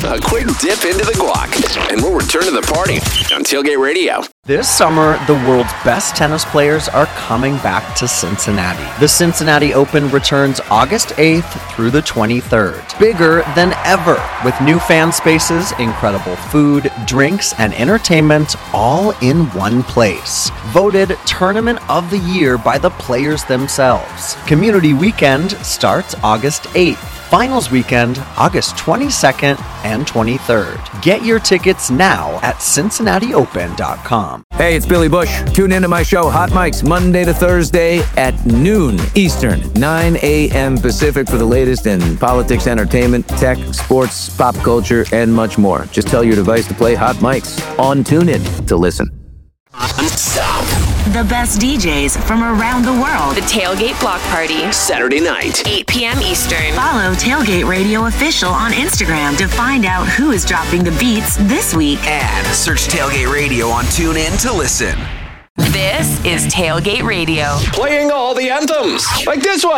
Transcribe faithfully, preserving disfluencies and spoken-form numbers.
a quick dip into the guac, and we'll return to the party on Tailgate Radio. This summer, the world's best tennis players are coming back to Cincinnati. The Cincinnati Open returns August eighth through the twenty-third. Bigger than ever, with new fan spaces, incredible food, drinks, and entertainment all in one place. Voted Tournament of the Year by the players themselves. Community Weekend starts August eighth. Finals weekend, August twenty-second and twenty-third. Get your tickets now at cincinnati open dot com. Hey, it's Billy Bush. Tune into my show, Hot Mics, Monday to Thursday at noon Eastern, nine a.m. Pacific for the latest in politics, entertainment, tech, sports, pop culture, and much more. Just tell your device to play Hot Mics on TuneIn to listen. Stop. The best D Js from around the world. The Tailgate Block Party. Saturday night. eight p.m. Eastern. Follow Tailgate Radio Official on Instagram to find out who is dropping the beats this week. And search Tailgate Radio on TuneIn to listen. This is Tailgate Radio. Playing all the anthems, like this one.